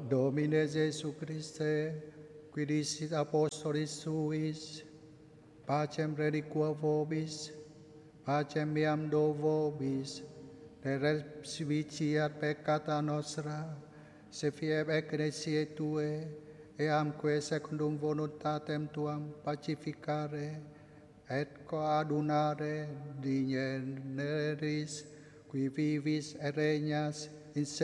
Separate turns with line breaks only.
Domine Jesu Christe, qui dicit apostolis suis, pacem reliquo vobis, pacem meam do vobis, de respiciat peccata nostra, se fieb ecclesiae Tue, eamque secundum voluntatem Tuam pacificare, et coadunare digneris, qui vivis et regnas in